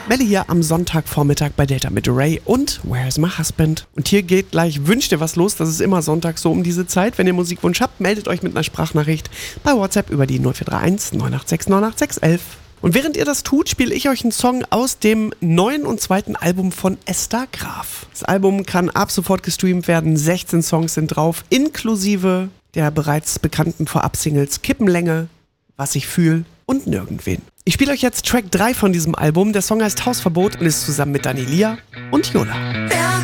Melle hier am Sonntagvormittag bei Data mit Ray und Where's My Husband? Und hier geht gleich Wünsch dir was los. Das ist immer Sonntag so um diese Zeit. Wenn ihr Musikwunsch habt, meldet euch mit einer Sprachnachricht bei WhatsApp über die 0431 986 986 11. Und während ihr das tut, spiele ich euch einen Song aus dem neuen und zweiten Album von Esther Graf. Das Album kann ab sofort gestreamt werden. 16 Songs sind drauf, inklusive der bereits bekannten Vorab-Singles Kippenlänge, Was ich fühl und Nirgendwen. Ich spiele euch jetzt Track 3 von diesem Album. Der Song heißt Hausverbot und ist zusammen mit Dani Lia und Yola. Wer